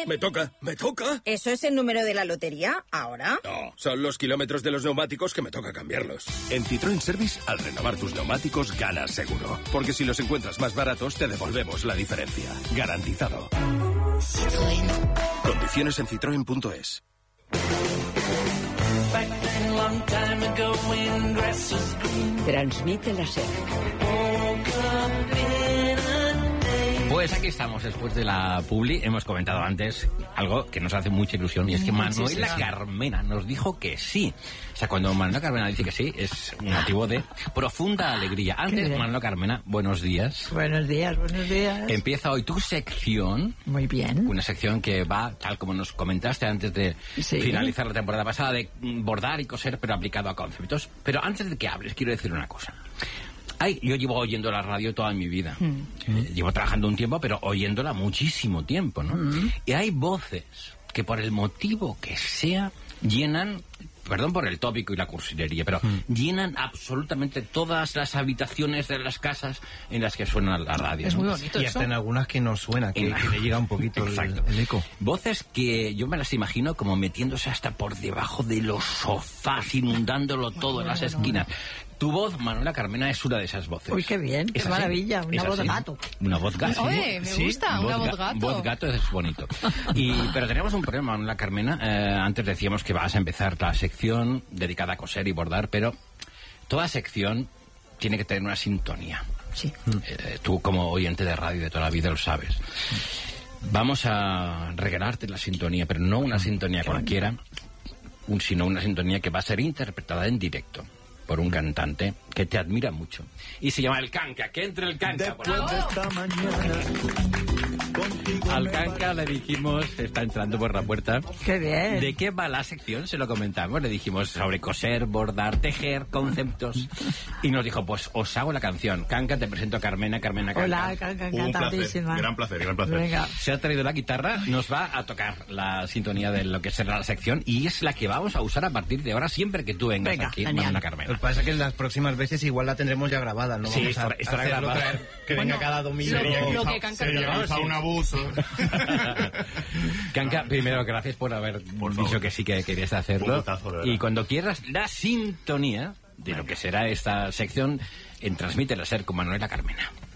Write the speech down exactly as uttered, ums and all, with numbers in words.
Me toca, me toca. ¿Eso es el número de la lotería ahora? No, son los kilómetros de los neumáticos que me toca cambiarlos. En Citroën Service, al renovar tus neumáticos, ganas seguro. Porque si los encuentras más baratos, te devolvemos la diferencia. Garantizado. Citroën. Condiciones en citroen punto es. Transmite la SER. Pues aquí estamos, después de la publi. Hemos comentado antes algo que nos hace mucha ilusión, y es que Manuela Carmena nos dijo que sí. O sea, cuando Manuela Carmena dice que sí, es un motivo de profunda alegría. Antes, Manuela Carmena, buenos días. Buenos días, buenos días. Empieza hoy tu sección. Muy bien. Una sección que va, tal como nos comentaste antes de sí. finalizar la temporada pasada, de bordar y coser, pero aplicado a conceptos. Pero antes de que hables, quiero decir una cosa. Ay, yo llevo oyendo la radio toda mi vida. Mm. Eh, llevo trabajando un tiempo, pero oyéndola muchísimo tiempo, ¿no? Mm. Y hay voces que por el motivo que sea llenan, perdón por el tópico y la cursilería, pero mm. llenan absolutamente todas las habitaciones de las casas en las que suena la radio. Es ¿no? muy bonito. Y hasta eso. en algunas que no suena, que, que le llega un poquito el, el eco. Voces que yo me las imagino como metiéndose hasta por debajo de los sofás, inundándolo todo en las esquinas. Tu voz, Manuela Carmena, es una de esas voces. Uy, qué bien, qué maravilla, una voz gato. Una voz gato. Oye, me sí, gusta, una voz gato. Voz gato es bonito. Y, pero tenemos un problema, Manuela Carmena. Eh, antes decíamos que vas a empezar la sección dedicada a coser y bordar, pero toda sección tiene que tener una sintonía. Sí. Eh, tú, como oyente de radio de toda la vida, lo sabes. Vamos a regalarte la sintonía, pero no una sintonía cualquiera, un, sino una sintonía que va a ser interpretada en directo por un cantante que te admira mucho. Y se llama El Canca. ¡Que entre el Canca! Por favor. Al Canca le dijimos, está entrando por la puerta. ¡Qué bien! ¿De qué va la sección? Se lo comentamos. Le dijimos sobre coser, bordar, tejer, conceptos. Y nos dijo, pues os hago la canción. Canca, te presento a Carmena, Carmena Canca. Hola, Canca, encantadísima. Gran placer, gran placer. Venga. Se ha traído la guitarra, nos va a tocar la sintonía de lo que será la sección, y es la que vamos a usar a partir de ahora siempre que tú vengas. Venga, aquí, Manuela Carmena. Lo que pasa es que las próximas veces igual la tendremos ya grabada, ¿no? Sí, Vamos a estará- estará hacerlo grabada. traer, que Bueno, venga cada domingo. lo- lo que Canca sería quiera. quizá un abuso. Canca, primero, gracias por haber Por dicho favor. que sí que querías hacerlo. Un gustazo, de verdad. Y cuando quieras, la sintonía de lo que será esta sección en Transmite la SER con Manuela Carmena.